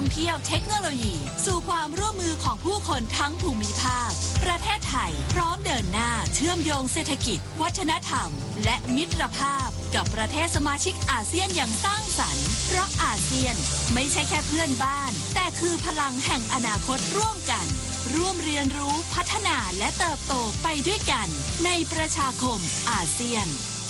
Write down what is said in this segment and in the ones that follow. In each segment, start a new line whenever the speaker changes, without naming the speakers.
ท่องเที่ยวเทคโนโลยีสู่ความร่วมมือของผู้คนทั้งภูมิภาคประเทศไทยพร้อมเดินหน้าเชื่อมโยงเศรษฐกิจวัฒนธรรมและมิตรภาพกับประเทศสมาชิกอาเซียนอย่างสร้างสรรค์เพราะอาเซียนไม่ใช่แค่เพื่อนบ้านแต่คือพลังแห่งอนาคตร่วมกันร่วมเรียนรู้พัฒนาและเติบโตไปด้วยกันในประชาคมอาเซียน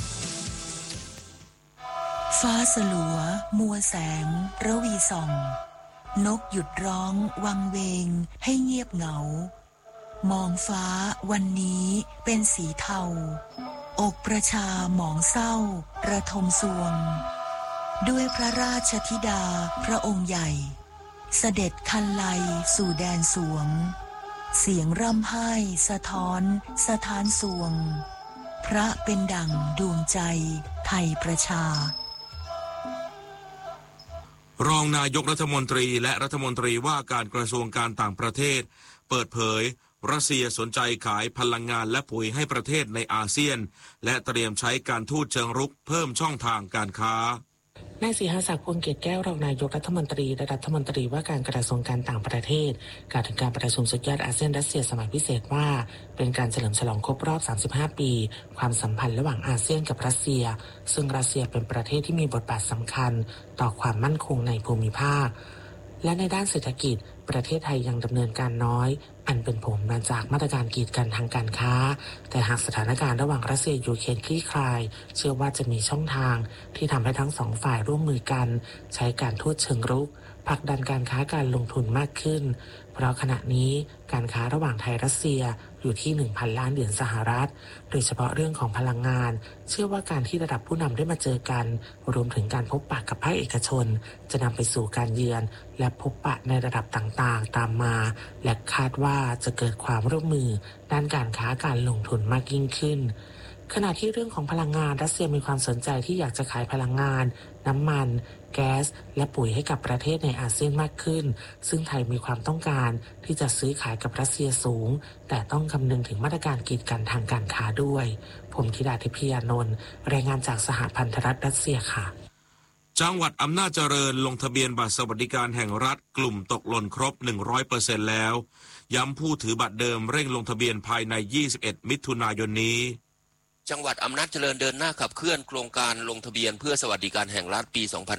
ฟ้าสลัวมัวแสงระวีส่องนกหยุดร้องวังเวงให้เงียบเหงามองฟ้าวันนี้เป็นสีเทาอกประชาหมองเศร้าระทมสวงด้วยพระราชธิดาพระองค์ใหญ่เสด็จคันไลสู่แดนสวงเสียงร่ำไห้สะท้อนสถานสวงพระเป็นดั่งดวงใจไทยประชาร
องนายกรัฐมนตรีและรัฐมนตรีว่าการกระทรวงการต่างประเทศเปิดเผยรัสเซียสนใจขายพลังงานและปุ๋ยให้ประเทศในอาเซียนและเตรียมใช้การทูตเชิงรุกเพิ่มช่องทางการค้านายศรีหศักดิ์ พวงเกตแก้วรองนายกรัฐมนตรีและรัฐมนตรีว่าการกระทรวงการต่างประเทศกล่าวถึงการประชุมสุดยอดอาเซียนรัสเซียสมัยพิเศษว่าเป็นการเฉลิมฉลองครบรอบ35ปีความสัมพันธ์ระหว่างอาเซียนกับรัสเซียซึ่งรัสเซียเป็นประเทศที่มีบทบาทสำคัญต่อความมั่นคงในภูมิภาคและในด้านเศรษฐกิจประเทศไทยยังดำเนินการน้อยอันเป็นผลมาจากมาตรการกีดกันทางการค้าแต่หากสถานการณ์ระหว่างรัสเซียยูเครนคลี่คลายเชื่อว่าจะมีช่องทางที่ทำให้ทั้งสองฝ่ายร่วมมือกันใช้การทูตเชิงรุกผลักดันการค้าการลงทุนมากขึ้นเพราะขณะนี้การค้าระหว่างไทยรัสเซียอยู่ที่ 1,000 ล้านเหรียญสหรัฐโดยเฉพาะเรื่องของพลังงานเชื่อว่าการที่ระดับผู้นำได้มาเจอกันรวมถึงการพบปะกับภาคเอกชนจะนำไปสู่การเยือนและพบปะในระดับต่างๆตามมาและคาดว่าจะเกิดความร่วมมือด้านการค้าการลงทุนมากยิ่งขึ้นขณะที่เรื่องของพลังงานรัสเซียมีความสนใจที่อยากจะขายพลังงานน้ำมันแก๊สและปุ๋ยให้กับประเทศในอาเซียนมากขึ้นซึ่งไทยมีความต้องการที่จะซื้อขายกับรัสเซียสูงแต่ต้องคำนึงถึงมาตรการกีดกันทางการค้าด้วยผมธิดาทิพยานนท์รายงานจากสหพันธรัฐรัสเซียค่ะจังหวัดอำนาจเจริญลงทะเบียนบัตรสวัสดิการแห่งรัฐกลุ่มตกหล่นครบ 100% แล้วย้ำผู้ถือบัตรเดิมเร่งลงทะเบียนภายใน21มิถุนายนนี้จังหวัดอำนาจเจริญเดินหน้าขับเคลื่อนโครงการลงทะเบียนเพื่อสวัสดิการแห่งรัฐปี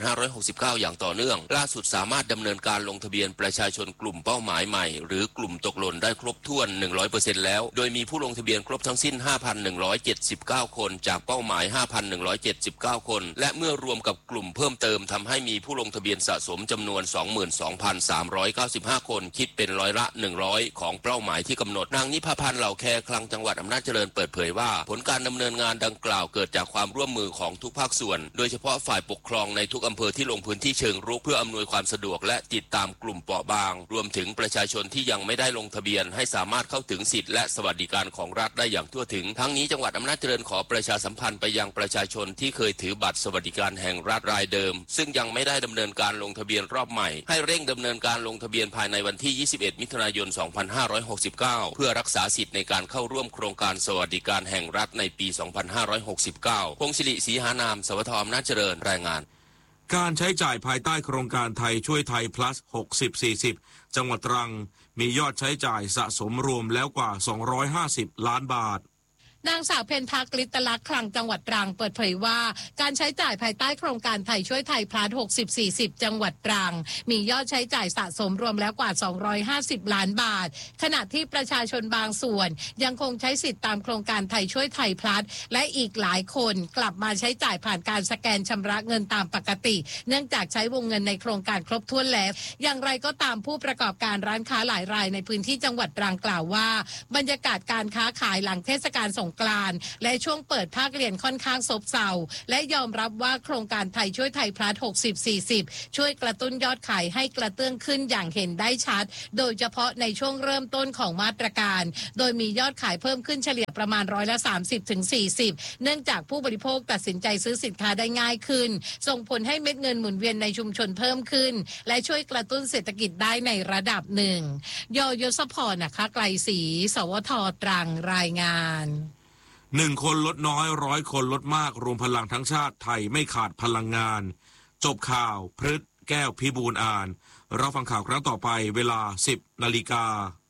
2569 อย่างต่อเนื่องล่าสุดสามารถดำเนินการลงทะเบียนประชาชนกลุ่มเป้าหมายใหม่หรือกลุ่มตกหล่นได้ครบถ้วน 100% แล้วโดยมีผู้ลงทะเบียนครบทั้งสิ้น 5,179 คนจากเป้าหมาย 5,179 คนและเมื่อรวมกับกลุ่มเพิ่มเติมทำให้มีผู้ลงทะเบียนสะสมจำนวน 22,395 คนคิดเป็นร้อยละ 100 ของเป้าหมายที่กำหนดนางนิพาพันธ์เหล่าแคคลังจังหวัดอำนาจเจริญเปิดเผยว่าผลการดำเนินงานดังกล่าวเกิดจากความร่วมมือของทุกภาคส่วนโดยเฉพาะฝ่ายปกครองในทุกอำเภอที่ลงพื้นที่เชิงรุกเพื่ออำนวยความสะดวกและติดตามกลุ่มเปราะบางรวมถึงประชาชนที่ยังไม่ได้ลงทะเบียนให้สามารถเข้าถึงสิทธิและสวัสดิการของรัฐได้อย่างทั่วถึงทั้งนี้จังหวัดอำนาจเจริญขอประชาสัมพันธ์ไปยังประชาชนที่เคยถือบัตรสวัสดิการแห่งรัฐรายเดิมซึ่งยังไม่ได้ดำเนินการลงทะเบียนรอบใหม่ให้เร่งดำเนินการลงทะเบียนภายในวันที่21มิถุนายน 2569 เพื่อรักษาสิทธิ์ในการเข้าร่วมโครงการสวัสดิการแห่งรัฐในปี 2569 พงศิริศรีหานามสวทอำนาจเจริญรายงานการใช้จ่ายภายใต้โครงการไทยช่วยไทย plus 60-40 จังหวัดตรังมียอดใช้จ่ายสะสมรวมแล้วกว่า250ล้านบาท
นางสาวเพ็ญพักฤตลักษณ์คลังจังหวัดตรังเปิดเผยว่าการใช้จ่ายภายใต้โครงการไทยช่วยไทยพลัส60-40จังหวัดตรังมียอดใช้จ่ายสะสมรวมแล้วกว่า250ล้านบาทขณะที่ประชาชนบางส่วนยังคงใช้สิทธิ์ตามโครงการไทยช่วยไทยพลัสและอีกหลายคนกลับมาใช้จ่ายผ่านการสแกนชำระเงินตามปกติเนื่องจากใช้วงเงินในโครงการครบถ้วนแล้วอย่างไรก็ตามผู้ประกอบการร้านค้าหลายรายในพื้นที่จังหวัดตรังกล่าวว่าบรรยากาศการค้าขายหลังเทศกาลสงกรานต์และช่วงเปิดภาคเรียนค่อนข้างซบเซาและยอมรับว่าโครงการไทยช่วยไทยพลัส60-40ช่วยกระตุ้นยอดขายให้กระเตื้องขึ้นอย่างเห็นได้ชัดโดยเฉพาะในช่วงเริ่มต้นของมาตรการโดยมียอดขายเพิ่มขึ้นเฉลี่ยประมาณ30-40%เนื่องจากผู้บริโภคตัดสินใจซื้อสินค้าได้ง่ายขึ้นส่งผลให้เม็ดเงินหมุนเวียนในชุมชนเพิ่มขึ้นและช่วยกระตุ้นเศรษฐกิจได้ในระดับหนึ่งยศพรนะคะไกลศรีสวทตรังรายงาน
1 คนลดน้อย100 คนลดมากรวมพลังทั้งชาติไทยไม่ขาดพลังงานจบข่าวพฤแก้วพิบูลย์อ่านเราฟังข่าวครั้งต่อไปเวลา 10 นาฬิกา